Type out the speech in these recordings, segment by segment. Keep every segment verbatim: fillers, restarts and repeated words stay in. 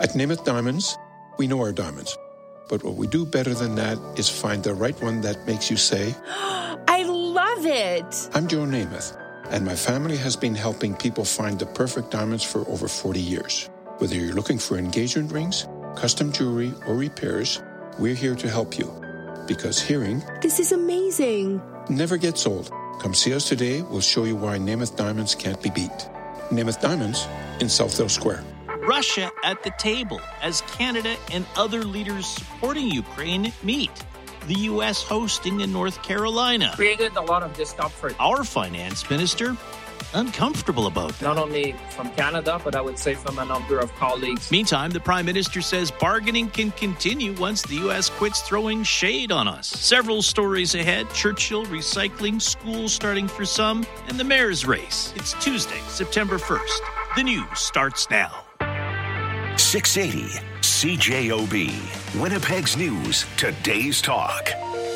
At Namath Diamonds, we know our diamonds. But what we do better than that is find the right one that makes you say, I love it! I'm Joe Namath, and my family has been helping people find the perfect diamonds for over forty years. Whether you're looking for engagement rings, custom jewelry, or repairs, we're here to help you. Because hearing, This is amazing. never gets old. Come see us today. We'll show you why Namath Diamonds can't be beat. Namath Diamonds in Southdale Square. Russia at the table as Canada and other leaders supporting Ukraine meet. The U S hosting in North Carolina. Created a lot of discomfort. Our finance minister uncomfortable about that. Not only from Canada, but I would say from a number of colleagues. Meantime, the Prime Minister says bargaining can continue once the U S quits throwing shade on us. Several stories ahead. Churchill recycling, school starting for some, and the mayor's race. It's Tuesday, September first. The news starts now. six eighty C J O B, Winnipeg's News, today's talk.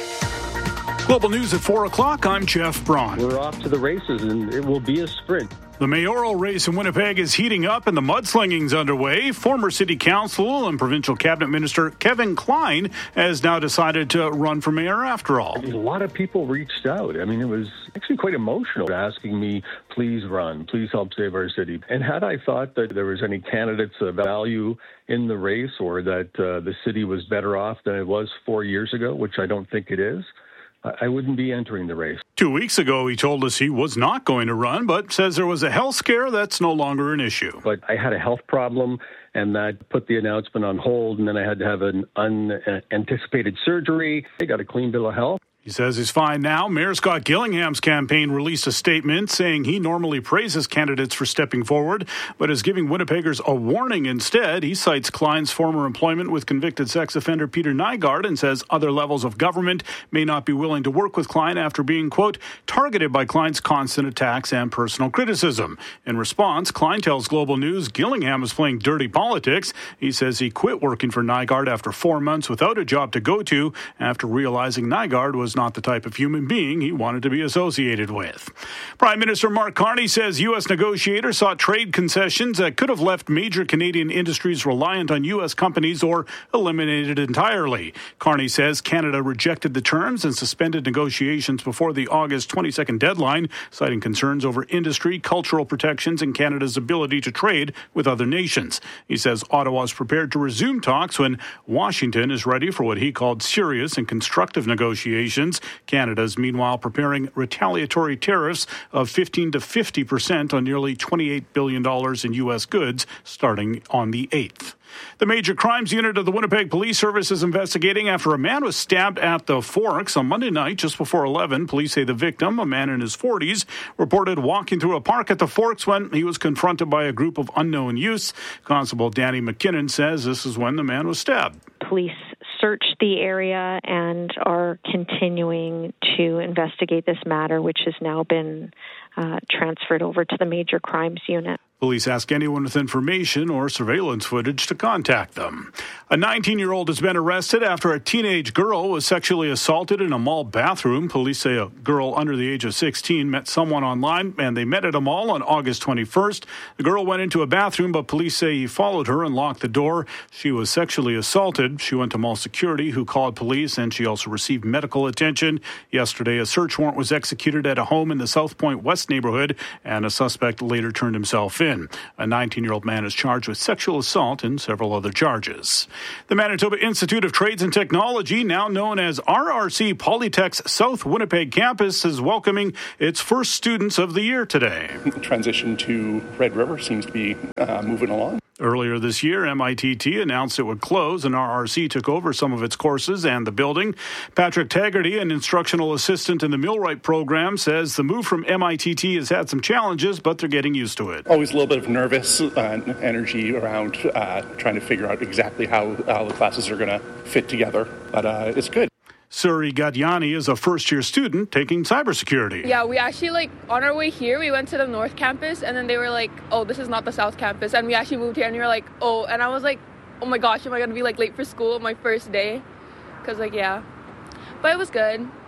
Global News at four o'clock. I'm Jeff Braun. We're off to the races, and it will be a sprint. The mayoral race in Winnipeg is heating up and the mudslinging's underway. Former City Council and Provincial Cabinet Minister Kevin Klein has now decided to run for mayor after all. I mean, a lot of people reached out. I mean, it was actually quite emotional asking me, please run, please help save our city. And had I thought that there was any candidates of value in the race or that uh, the city was better off than it was four years ago, which I don't think it is, I wouldn't be entering the race. Two weeks ago, he told us he was not going to run, but says there was a health scare that's no longer an issue. But I had a health problem, and that put the announcement on hold, and then I had to have an unanticipated surgery. I got a clean bill of health. He says he's fine now. Mayor Scott Gillingham's campaign released a statement saying he normally praises candidates for stepping forward, but is giving Winnipeggers a warning instead. He cites Klein's former employment with convicted sex offender Peter Nygard and says other levels of government may not be willing to work with Klein after being, quote, targeted by Klein's constant attacks and personal criticism. In response, Klein tells Global News Gillingham is playing dirty politics. He says he quit working for Nygard after four months without a job to go to after realizing Nygard was not the type of human being he wanted to be associated with. Prime Minister Mark Carney says U S negotiators sought trade concessions that could have left major Canadian industries reliant on U S companies or eliminated entirely. Carney says Canada rejected the terms and suspended negotiations before the August twenty-second deadline, citing concerns over industry, cultural protections, and Canada's ability to trade with other nations. He says Ottawa is prepared to resume talks when Washington is ready for what he called serious and constructive negotiations. Canada is meanwhile preparing retaliatory tariffs of fifteen to fifty percent on nearly twenty-eight billion dollars in U S goods starting on the eighth. The Major Crimes Unit of the Winnipeg Police Service is investigating after a man was stabbed at the Forks on Monday night just before eleven. Police say the victim, a man in his forties, reported walking through a park at the Forks when he was confronted by a group of unknown youths. Constable Danny McKinnon says this is when the man was stabbed. Police searched the area and are continuing to investigate this matter, which has now been uh, transferred over to the Major Crimes Unit. Police ask anyone with information or surveillance footage to contact them. A nineteen-year-old has been arrested after a teenage girl was sexually assaulted in a mall bathroom. Police say a girl under the age of sixteen met someone online, and they met at a mall on August twenty-first. The girl went into a bathroom, but police say he followed her and locked the door. She was sexually assaulted. She went to mall security, who called police, and she also received medical attention. Yesterday, a search warrant was executed at a home in the South Point West neighborhood, and a suspect later turned himself in. A nineteen-year-old man is charged with sexual assault and several other charges. The Manitoba Institute of Trades and Technology, now known as R R C Polytech's South Winnipeg campus, is welcoming its first students of the year today. The transition to Red River seems to be uh, moving along. Earlier this year, M I T T announced it would close, and R R C took over some of its courses and the building. Patrick Taggarty, an instructional assistant in the Millwright program, says the move from M I T T has had some challenges, but they're getting used to it. Always a little bit of nervous uh, energy around uh, trying to figure out exactly how, how the classes are going to fit together, but uh, it's good. Suri Gadyani is a first-year student taking cybersecurity. Yeah, we actually, like, on our way here, we went to the North Campus, and then they were like, oh, this is not the South Campus, and we actually moved here, and we were like, oh, and I was like, oh my gosh, am I going to be, like, late for school my first day? Because, like, yeah. But it was good.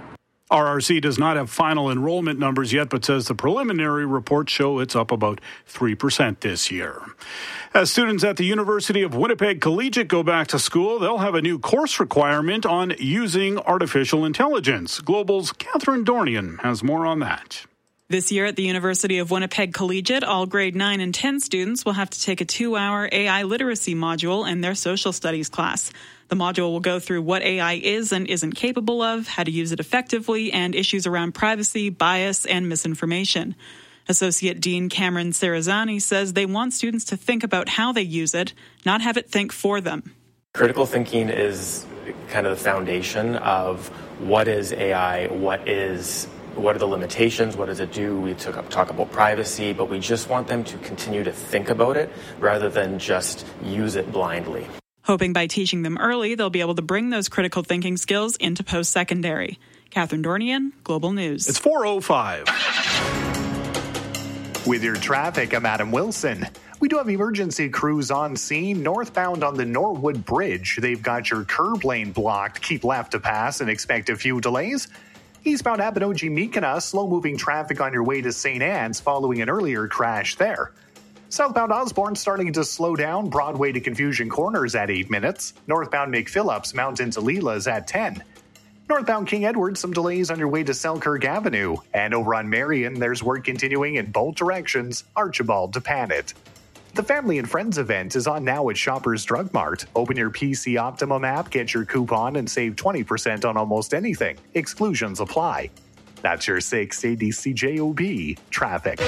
R R C does not have final enrollment numbers yet, but says the preliminary reports show it's up about three percent this year. As students at the University of Winnipeg Collegiate go back to school, they'll have a new course requirement on using artificial intelligence. Global's Catherine Dornian has more on that. This year at the University of Winnipeg Collegiate, all grade nine and ten students will have to take a two-hour A I literacy module in their social studies class. The module will go through what A I is and isn't capable of, how to use it effectively, and issues around privacy, bias, and misinformation. Associate Dean Cameron Sarazani says they want students to think about how they use it, not have it think for them. Critical thinking is kind of the foundation of what is A I, what is what are the limitations, what does it do? We took up, talk about privacy, but we just want them to continue to think about it rather than just use it blindly. Hoping by teaching them early, they'll be able to bring those critical thinking skills into post-secondary. Catherine Dornian, Global News. It's four oh five. With your traffic, I'm Adam Wilson. We do have emergency crews on scene northbound on the Norwood Bridge. They've got your curb lane blocked. Keep left to pass and expect a few delays. Eastbound Abinogi-Meekina, slow-moving traffic on your way to Saint Anne's following an earlier crash there. Southbound Osborne starting to slow down. Broadway to Confusion Corners at eight minutes. Northbound McPhillips, Mountain to Leela's at ten. Northbound King Edward, some delays on your way to Selkirk Avenue. And over on Marion, there's work continuing in both directions, Archibald to Panet. The Family and Friends event is on now at Shoppers Drug Mart. Open your P C Optimum app, get your coupon, and save twenty percent on almost anything. Exclusions apply. That's your six eighty C J O B traffic.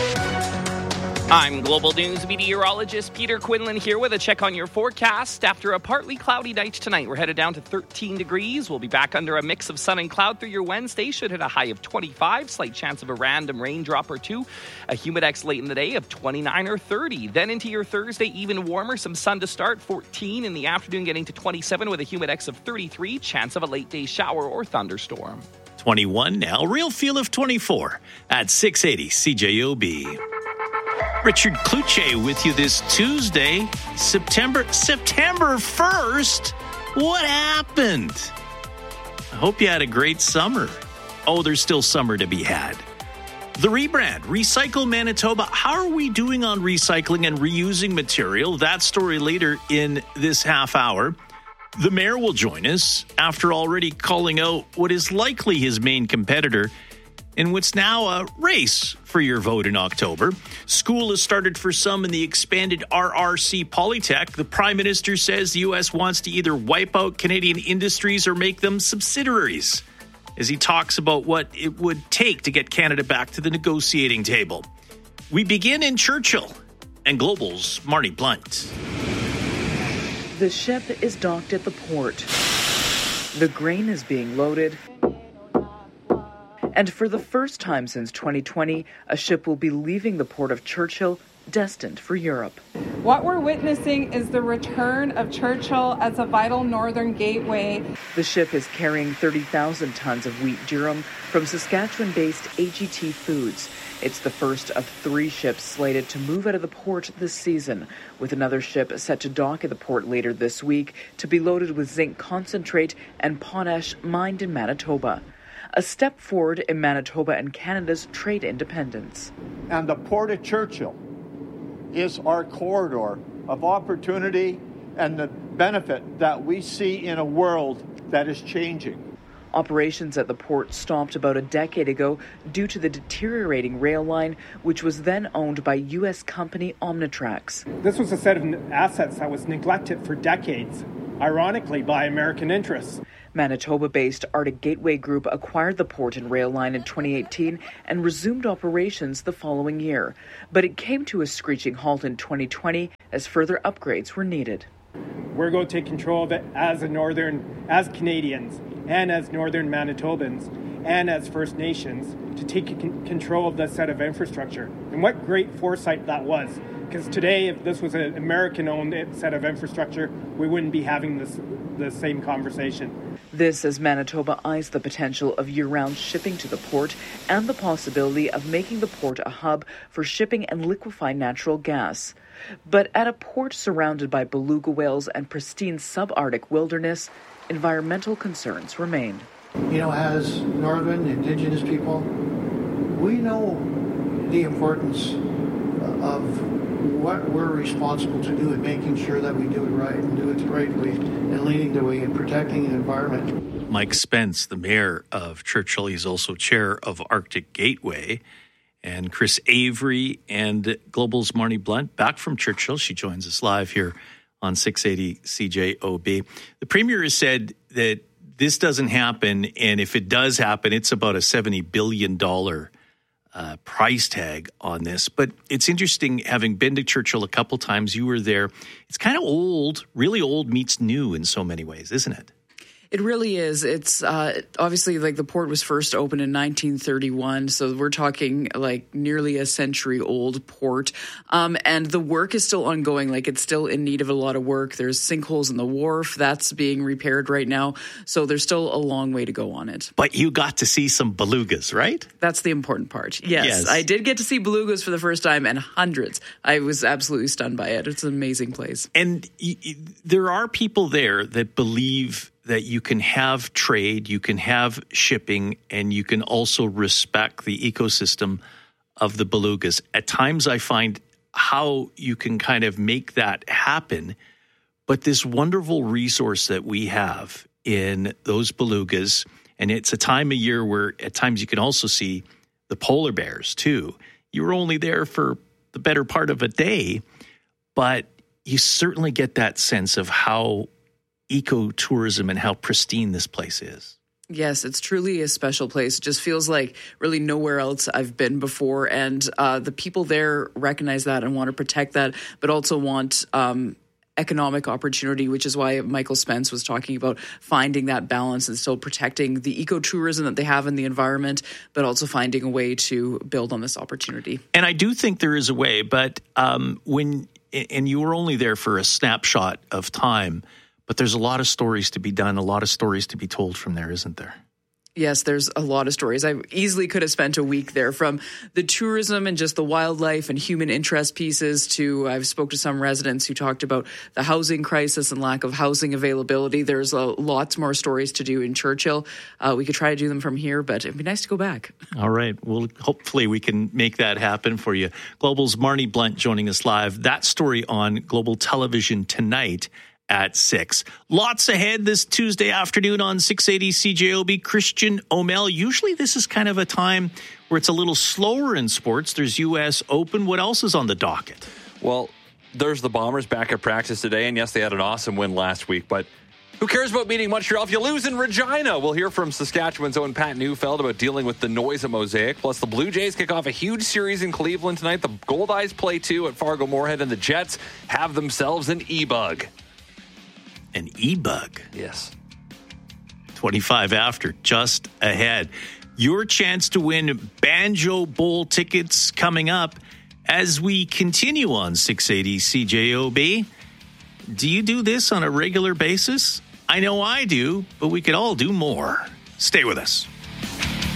I'm Global News meteorologist Peter Quinlan here with a check on your forecast. After a partly cloudy night tonight, we're headed down to thirteen degrees. We'll be back under a mix of sun and cloud through your Wednesday. Should hit a high of twenty-five, slight chance of a random raindrop or two. A humidex late in the day of twenty-nine or thirty. Then into your Thursday, even warmer, some sun to start, fourteen. In the afternoon, getting to twenty-seven with a humidex of thirty-three. Chance of a late day shower or thunderstorm. twenty-one now, real feel of twenty-four at six eighty C J O B. Richard Kluche with you this Tuesday, September September first. What happened? I hope you had a great summer. Oh, there's still summer to be had. The rebrand, Recycle Manitoba. How are we doing on recycling and reusing material? That story later in this half hour. The mayor will join us after already calling out what is likely his main competitor in what's now a race for your vote in October. School has started for some in the expanded R R C Polytech. The Prime Minister says the U S wants to either wipe out Canadian industries or make them subsidiaries, as he talks about what it would take to get Canada back to the negotiating table. We begin in Churchill, and Global's Marnie Blunt. The ship is docked at the port. The grain is being loaded. And for the first time since twenty twenty, a ship will be leaving the port of Churchill, destined for Europe. What we're witnessing is the return of Churchill as a vital northern gateway. The ship is carrying thirty thousand tons of wheat durum from Saskatchewan-based A G T Foods. It's the first of three ships slated to move out of the port this season, with another ship set to dock at the port later this week to be loaded with zinc concentrate and potash mined in Manitoba. A step forward in Manitoba and Canada's trade independence. And the Port of Churchill is our corridor of opportunity and the benefit that we see in a world that is changing. Operations at the port stopped about a decade ago due to the deteriorating rail line, which was then owned by U S company Omnitrax. This was a set of assets that was neglected for decades, ironically by American interests. Manitoba-based Arctic Gateway Group acquired the port and rail line in twenty eighteen and resumed operations the following year. But it came to a screeching halt in twenty twenty as further upgrades were needed. We're going to take control of it as a northern, as Canadians, and as northern Manitobans, and as First Nations, to take c- control of this set of infrastructure. And what great foresight that was. Because today, if this was an American-owned set of infrastructure, we wouldn't be having this the same conversation. This as Manitoba eyes the potential of year-round shipping to the port and the possibility of making the port a hub for shipping and liquefied natural gas. But at a port surrounded by beluga whales and pristine subarctic wilderness, environmental concerns remain. You know, as Northern Indigenous people, we know the importance of what we're responsible to do in making sure that we do it right and do it the right way and leading the way in protecting the environment. Mike Spence, the mayor of Churchill, he's also chair of Arctic Gateway. And Chris Avery and Global's Marnie Blunt, back from Churchill. She joins us live here on six eighty C J O B. The premier has said that this doesn't happen, and if it does happen, it's about a seventy billion dollars uh, price tag on this. But it's interesting, having been to Churchill a couple times, you were there. It's kind of old, really old meets new in so many ways, isn't it? It really is. It's uh, obviously like the port was first opened in nineteen thirty-one, so we're talking like nearly a century old port. Um, and the work is still ongoing. Like it's still in need of a lot of work. There's sinkholes in the wharf that's being repaired right now. So there's still a long way to go on it. But you got to see some belugas, right? That's the important part. Yes, Yes. I did get to see belugas for the first time, and hundreds. I was absolutely stunned by it. It's an amazing place. And y- y- there are people there that believe that you can have trade, you can have shipping, and you can also respect the ecosystem of the belugas. At times I find how you can kind of make that happen, but this wonderful resource that we have in those belugas, and it's a time of year where at times you can also see the polar bears too. You were only there for the better part of a day, but you certainly get that sense of how ecotourism and how pristine this place is. Yes, it's truly a special place. It just feels like really nowhere else I've been before. And uh, the people there recognize that and want to protect that, but also want um, economic opportunity, which is why Michael Spence was talking about finding that balance and still protecting the ecotourism that they have in the environment, but also finding a way to build on this opportunity. And I do think there is a way, but um, when, and you were only there for a snapshot of time, but there's a lot of stories to be done, a lot of stories to be told from there, isn't there? Yes, there's a lot of stories. I easily could have spent a week there, from the tourism and just the wildlife and human interest pieces to I've spoke to some residents who talked about the housing crisis and lack of housing availability. There's a, lots more stories to do in Churchill. Uh, we could try to do them from here, but it'd be nice to go back. All right. Well, hopefully we can make that happen for you. Global's Marnie Blunt joining us live. That story on Global Television tonight at six. Lots ahead this Tuesday afternoon on six eighty C J O B. Christian O'Mell. Usually this is kind of a time where it's a little slower in sports. There's U S Open. What else is on the docket? Well, there's the Bombers back at practice today, and yes, they had an awesome win last week, but who cares about beating Montreal if you lose in Regina? We'll hear from Saskatchewan's own Pat Neufeld about dealing with the noise at Mosaic. Plus, the Blue Jays kick off a huge series in Cleveland tonight. The Gold Eyes play two at Fargo-Moorhead, and the Jets have themselves an e-bug. An e-bug? Yes. twenty-five after, just ahead. Your chance to win Banjo Bowl tickets coming up as we continue on six eighty C J O B. Do you do this on a regular basis? I know I do, but we could all do more. Stay with us.